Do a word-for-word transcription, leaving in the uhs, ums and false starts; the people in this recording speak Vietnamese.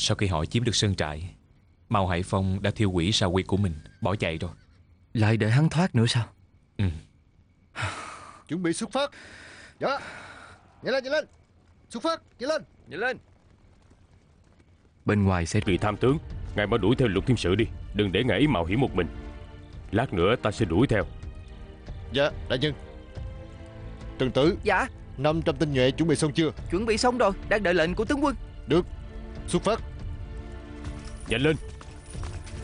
sau khi họ chiếm được sơn trại, Mao Hải Phong đã thiêu hủy sao huyệt của mình, bỏ chạy rồi. Lại để hắn thoát nữa sao? Ừ. Chuẩn bị xuất phát. Dạ. Nhanh lên, nhanh lên. Xuất phát, nhanh lên. Nhanh lên. Bên ngoài sẽ... Vị tham tướng, ngài mau đuổi theo Lục Thiên Sự đi, đừng để ngài ấy mạo hiểm một mình. Lát nữa ta sẽ đuổi theo. Dạ, đại nhân. Trần Tử. Dạ. năm trăm tinh nhuệ chuẩn bị xong chưa? Chuẩn bị xong rồi, đang đợi lệnh của tướng quân. Được, xuất phát. Nhanh lên.